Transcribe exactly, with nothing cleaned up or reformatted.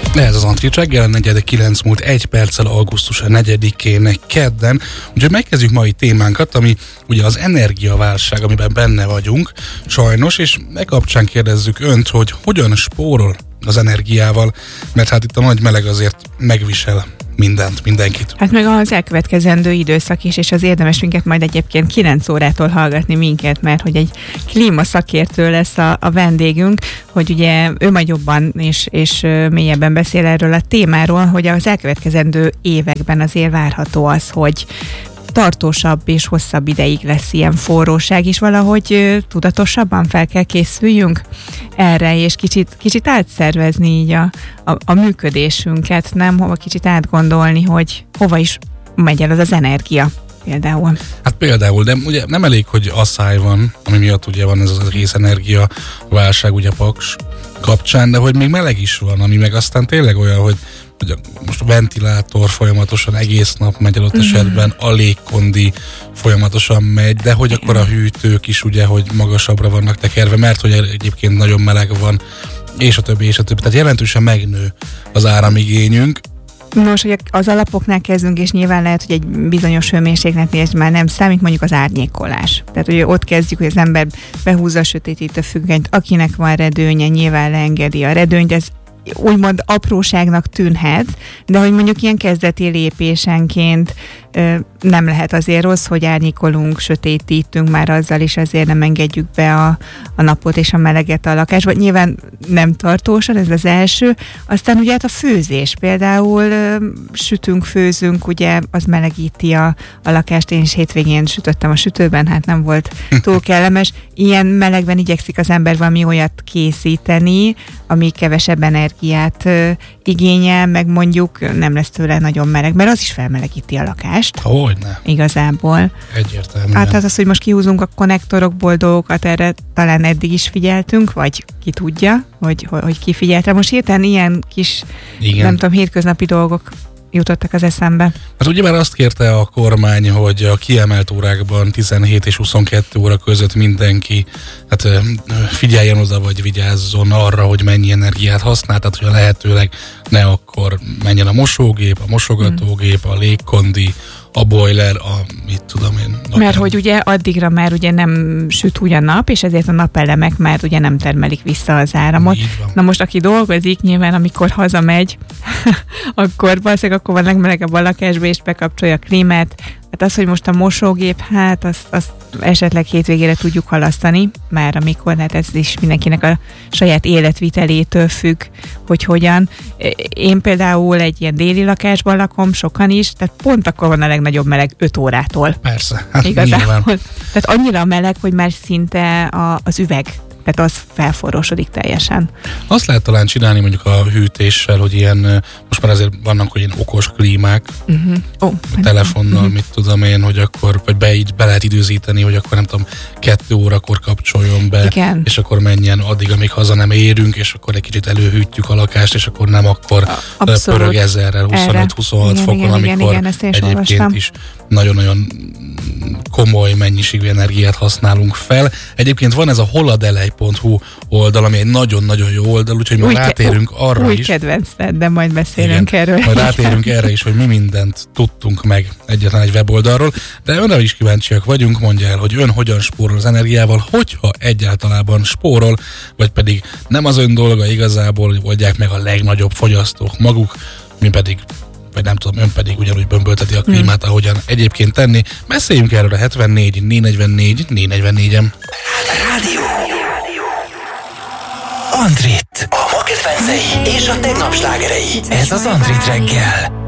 Ez az Antrit reggel, negyed kilenc múlt egy perccel augusztus negyedikén kedden. Úgyhogy megkezdjük mai témánkat, ami ugye az energiaválság, amiben benne vagyunk, sajnos, és e kapcsán kérdezzük önt, hogy hogyan spórol az energiával, mert hát itt a nagy meleg azért megvisel mindent, mindenkit. Hát meg az elkövetkezendő időszak is, és az érdemes minket majd egyébként kilenc órától hallgatni minket, mert hogy egy klímaszakértő lesz a, a vendégünk, hogy ugye ő majd jobban és, és mélyebben beszél erről a témáról, hogy az elkövetkezendő években azért várható az, hogy tartósabb és hosszabb ideig lesz ilyen forróság, és valahogy ö, tudatosabban fel kell készüljünk erre, és kicsit, kicsit átszervezni így a, a, a működésünket, nem hova kicsit átgondolni, hogy hova is megy el az az energia például. Hát például, de ugye nem elég, hogy asszály van, ami miatt ugye van ez az egész energiaválság ugye Paks kapcsán, de hogy még meleg is van, ami meg aztán tényleg olyan, hogy hogy most a ventilátor folyamatosan egész nap megy adott esetben, a légkondi folyamatosan megy, de hogy akkor a hűtők is ugye, hogy magasabbra vannak tekerve, mert hogy egyébként nagyon meleg van, és a többi, és a többi. Tehát jelentősen megnő az áramigényünk. Nos, hogy az alapoknál kezdünk, és nyilván lehet, hogy egy bizonyos hőmérsékletnél már nem számít, mondjuk az árnyékolás. Tehát, hogy ott kezdjük, hogy az ember behúzza a sötétítő függönyt, akinek van redőnye, nyilván leengedi a redőnyt, ez úgymond apróságnak tűnhet, de hogy mondjuk ilyen kezdeti lépésenként ö, nem lehet azért rossz, hogy árnyékolunk, sötétítünk már azzal, és azért nem engedjük be a, a napot és a meleget a lakásba. Nyilván nem tartósan, ez az első. Aztán ugye hát a főzés. Például ö, sütünk, főzünk, ugye az melegíti a, a lakást. Én is hétvégén sütöttem a sütőben, hát nem volt túl kellemes. Ilyen melegben igyekszik az ember valami olyat készíteni, ami kevesebb energiát ö, igényel, meg mondjuk nem lesz tőle nagyon meleg, mert az is felmelegíti a lakást. Hogyne. Igazából. Egyértelműen. Hát az, az, hogy most kihúzunk a konnektorokból dolgokat, erre talán eddig is figyeltünk, vagy ki tudja, hogy, hogy, hogy ki figyelte. Most hirtelen ilyen kis, Igen. nem tudom, hétköznapi dolgok jutottak az eszembe. Hát ugye már azt kérte a kormány, hogy a kiemelt órákban tizenhét és huszonkettő óra között mindenki hát figyeljen oda, vagy vigyázzon arra, hogy mennyi energiát használ, tehát hogy a lehetőleg ne akkor menjen a mosógép, a mosogatógép, a légkondi, a boiler, a mit tudom én. Akár. Mert hogy ugye addigra már ugye nem süt úgy a nap, és ezért a napelemek már ugye nem termelik vissza az áramot. Na most aki dolgozik, nyilván amikor hazamegy, akkor valószínűleg akkor van legmelegebb a lakásba, és bekapcsolja a klímát. Hát az, hogy most a mosógép, hát azt, azt esetleg hétvégére tudjuk halasztani, már amikor, hát ez is mindenkinek a saját életvitelétől függ, hogy hogyan. Én például egy ilyen déli lakásban lakom, sokan is, tehát pont akkor van a legnagyobb meleg öt órától. Persze, hát igazából. Nyilván. Tehát annyira meleg, hogy már szinte a, az üveg, tehát az felforrósodik teljesen. Azt lehet talán csinálni mondjuk a hűtéssel, hogy ilyen, most már azért vannak, hogy ilyen okos klímák, uh-huh. oh. telefonnal, uh-huh. mit tudom én, hogy akkor, vagy be, így be lehet időzíteni, hogy akkor nem tudom, kettő órakor kapcsoljon be, igen. és akkor menjen addig, amíg haza nem érünk, és akkor egy kicsit előhűtjük a lakást, és akkor nem akkor abszolút. Pörög ezerrel, huszonöt-huszonhat igen, fokon, igen, amikor igen, igen, egyébként olvastam. is nagyon-nagyon komoly mennyiségű energiát használunk fel. Egyébként van ez a holadelej pont hu oldal, ami egy nagyon-nagyon jó oldal, úgyhogy majd rátérünk ke- arra új is. Új kedvenc, de majd beszélünk igen, erről. Majd rátérünk erre is, hogy mi mindent tudtunk meg egyetlen egy weboldalról, de önre is kíváncsiak vagyunk, mondja el, hogy ön hogyan spórol az energiával, hogyha egyáltalában spórol, vagy pedig nem az ön dolga igazából, hogy oldják meg a legnagyobb fogyasztók maguk, mi pedig vagy nem tudom, ön pedig ugyanúgy bömbölteti a klímát, hmm. ahogyan egyébként tenni. Beszéljünk erről a hetvennégy négy negyvennégy négy negyvennégyen. Rádió. Andrit. A ma kedvencei és a tegnap slágerei. Ez az Andrit reggel.